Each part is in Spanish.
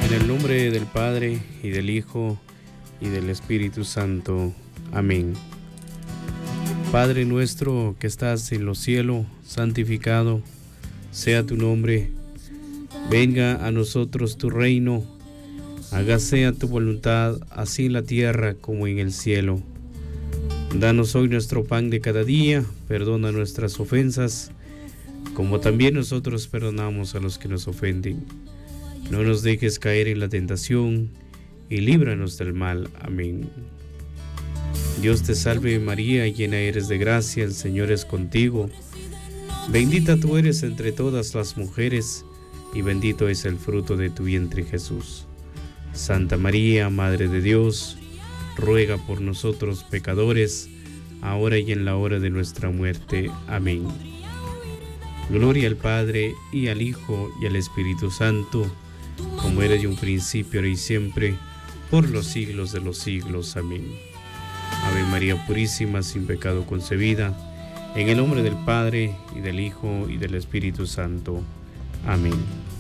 En el nombre del Padre, y del Hijo, y del Espíritu Santo. Amén. Padre nuestro que estás en los cielos, santificado sea tu nombre. Venga a nosotros tu reino. Hágase tu voluntad, así en la tierra como en el cielo. Danos hoy nuestro pan de cada día. Perdona nuestras ofensas, como también nosotros perdonamos a los que nos ofenden. No nos dejes caer en la tentación, y líbranos del mal. Amén. Dios te salve María, llena eres de gracia, el Señor es contigo. Bendita tú eres entre todas las mujeres, y bendito es el fruto de tu vientre Jesús. Santa María, Madre de Dios, ruega por nosotros pecadores, ahora y en la hora de nuestra muerte. Amén. Gloria al Padre, y al Hijo, y al Espíritu Santo, como era de un principio, ahora y siempre, por los siglos de los siglos. Amén. Ave María Purísima, sin pecado concebida, en el nombre del Padre, y del Hijo, y del Espíritu Santo. Amén.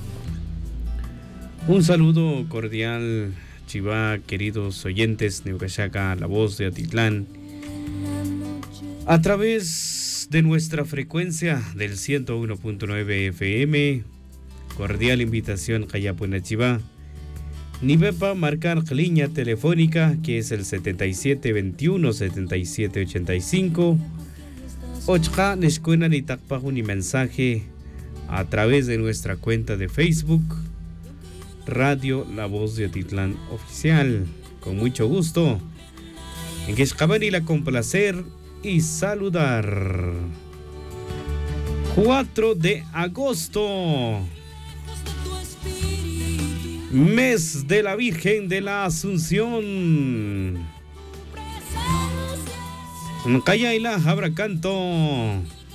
Un saludo cordial, Chivá, queridos oyentes, Neucachaca, la voz de Atitlán, a través de nuestra frecuencia del 101.9 FM. Cordial invitación, Jayapuena Chivá. Nivepa marcar línea telefónica, que es el 7721-7785. Ochja Neshkuena ni Takpahu ni mensaje a través de nuestra cuenta de Facebook, Radio La Voz de Atitlán Oficial. Con mucho gusto. En Quexcabani la complacer y saludar. 4 de agosto. Mes de la Virgen de la Asunción. Cayaila habrá canto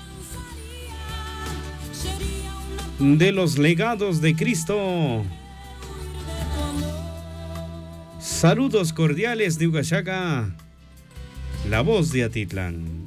de los legados de Cristo. Saludos cordiales de Ugachaga, la voz de Atitlán.